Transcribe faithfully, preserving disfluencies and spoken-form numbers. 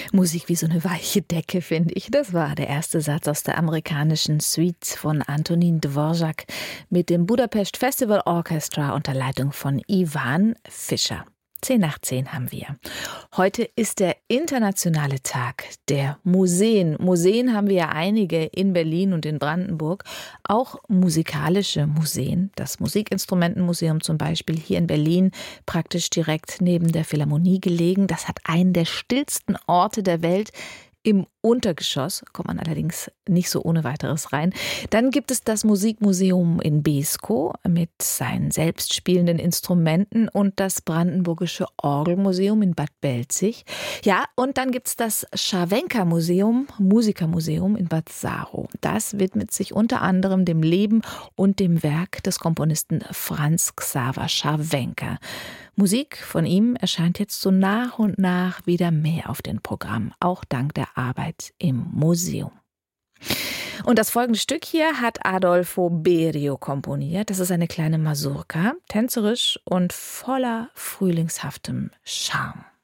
Musik wie so eine weiche Decke, finde ich. Das war der erste Satz aus der amerikanischen Suite von Antonin Dvorak mit dem Budapest Festival Orchestra unter Leitung von Ivan Fischer. Zehn nach zehn haben wir. Heute ist der internationale Tag der Museen. Museen haben wir ja einige in Berlin und in Brandenburg. Auch musikalische Museen. Das Musikinstrumentenmuseum zum Beispiel hier in Berlin, praktisch direkt neben der Philharmonie gelegen. Das hat einen der stillsten Orte der Welt. Im Untergeschoss kommt man allerdings nicht so ohne weiteres rein. Dann gibt es das Musikmuseum in Beeskow mit seinen selbst spielenden Instrumenten und das Brandenburgische Orgelmuseum in Bad Belzig. Ja, und dann gibt es das Scharwenka-Museum, Musikermuseum in Bad Saarow. Das widmet sich unter anderem dem Leben und dem Werk des Komponisten Franz Xaver Scharwenka. Musik von ihm erscheint jetzt so nach und nach wieder mehr auf den Programm, auch dank der Arbeit im Museum. Und das folgende Stück hier hat Adolfo Berio komponiert. Das ist eine kleine Mazurka, tänzerisch und voller frühlingshaftem Charme.